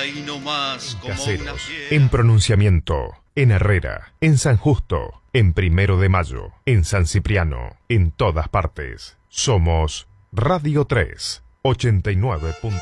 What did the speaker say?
ahí nomás como una Caseros, fiera. en Pronunciamiento, en Herrera, en San Justo, en 1 de Mayo, en San Cipriano, en todas partes. Somos Radio 3, 89.